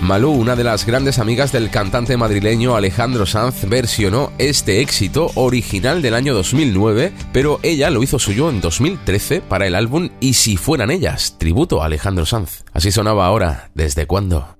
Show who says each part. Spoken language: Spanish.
Speaker 1: Malú, una de las grandes amigas del cantante madrileño Alejandro Sanz, versionó este éxito original del año 2009, pero ella lo hizo suyo en 2013 para el álbum Y si fueran ellas, tributo a Alejandro Sanz. Así sonaba ahora, ¿desde cuándo?